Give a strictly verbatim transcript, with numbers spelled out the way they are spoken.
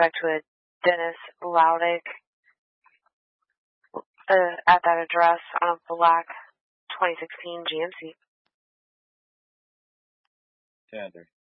suspect to a Dennis Laudick uh, at that address on a black twenty sixteen G M C. ten three.